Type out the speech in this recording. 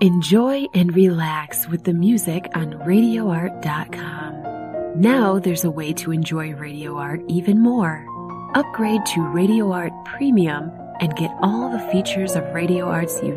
Enjoy and relax with the music on RadioArt.com. Now there's a way to enjoy Radio Art even more. Upgrade to Radio Art Premium and get all the features of Radio Art's